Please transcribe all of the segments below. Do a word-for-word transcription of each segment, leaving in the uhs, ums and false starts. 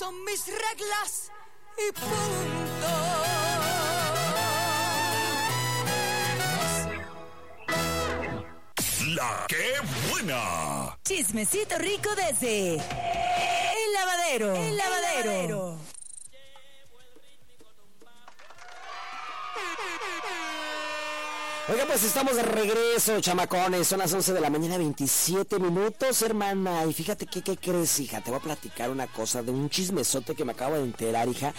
son mis reglas y punto. La que buena. Chismecito rico desde El Lavadero. El Lavadero. El lavadero. Oiga, pues estamos de regreso, chamacones. Son las once de la mañana, veintisiete minutos, hermana. Y fíjate que, ¿qué crees, hija? Te voy a platicar una cosa de un chismesote que me acabo de enterar, hija.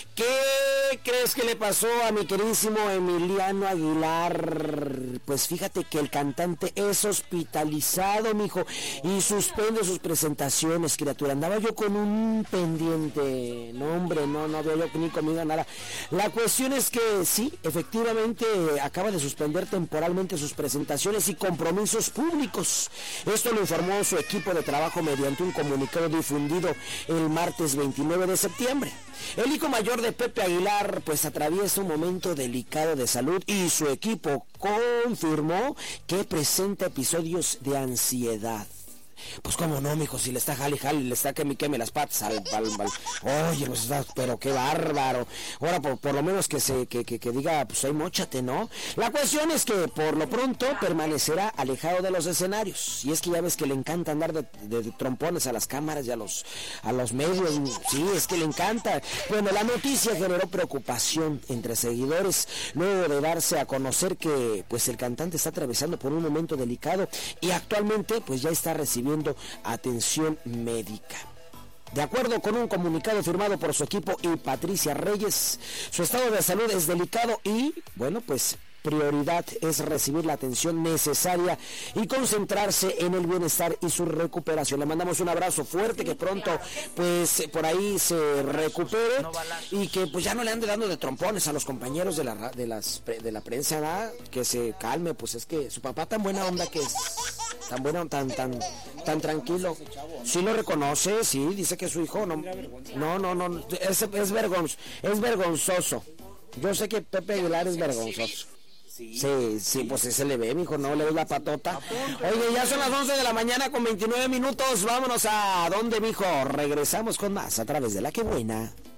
¿Qué crees que le pasó a mi queridísimo Emiliano Aguilar? Pues fíjate que el cantante es hospitalizado, mijo, y suspende sus presentaciones, criatura. Andaba yo con un pendiente. No, hombre, no, no había yo ni comido nada. La cuestión es que sí, efectivamente, acaba de suspender temporalmente sus presentaciones y compromisos públicos. Esto lo informó su equipo de trabajo mediante un comunicado difundido el martes veintinueve de septiembre. El hijo mayor de Pepe Aguilar pues atraviesa un momento delicado de salud y su equipo confirmó que presenta episodios de ansiedad. Pues cómo no, mijo, si le está jale, jale, le está que me queme las patas al, al, al... Oye, pues está, pero qué bárbaro. Ahora por, por lo menos que se, que, que, que diga, pues ahí móchate, ¿no? La cuestión es que por lo pronto permanecerá alejado de los escenarios. Y es que ya ves que le encanta andar de, de, de trompones a las cámaras y a los, a los medios. Sí, es que le encanta. Bueno, la noticia generó preocupación entre seguidores luego de darse a conocer que pues el cantante está atravesando por un momento delicado y actualmente pues ya está recibiendo atención médica. De acuerdo con un comunicado firmado por su equipo y Patricia Reyes, su estado de salud es delicado y, bueno, pues prioridad es recibir la atención necesaria y concentrarse en el bienestar y su recuperación. Le mandamos un abrazo fuerte, que pronto pues por ahí se recupere y que pues ya no le ande dando de trompones a los compañeros de la de las de la prensa, ¿verdad? Que se calme, pues es que su papá tan buena onda que es, tan bueno, tan tan tan tranquilo. Sí lo reconoce, sí, dice que es su hijo, no no no, no es es vergonzoso, es vergonzoso. Yo sé que Pepe Aguilar es vergonzoso. Sí, sí, sí, pues se le ve, mijo, no le ves la patota. Oye, ya son las once de la mañana con veintinueve minutos. Vámonos a ¿dónde, mijo? Regresamos con más a través de La Que Buena.